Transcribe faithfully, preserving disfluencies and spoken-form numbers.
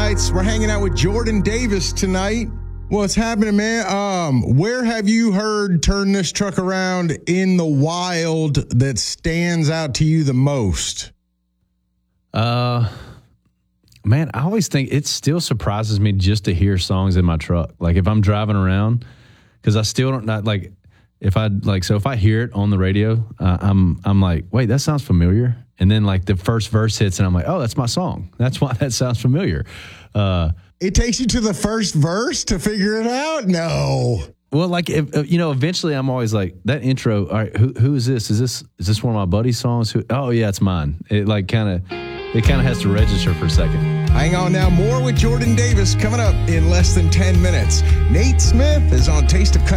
Nights. We're hanging out with Jordan Davis tonight. What's happening, man? Um, where have you heard Turn This Truck Around in the wild that stands out to you the most? Uh, man, I always think it still surprises me just to hear songs in my truck. Like if I'm driving around, because I still don't not like if I like so if I hear it on the radio, uh, I'm I'm like, wait, that sounds familiar. And then like the first verse hits, and I'm like, oh, that's my song. That's why that sounds familiar. Uh, It takes you to the first verse to figure it out? No. Well, like if, you know, eventually I'm always like that intro. All right, who who is this? Is this is this one of my buddy's songs? Who? Oh yeah, it's mine. It like kind of it kind of has to register for a second. Hang on now. More with Jordan Davis coming up in less than ten minutes. Nate Smith is on Taste of Country.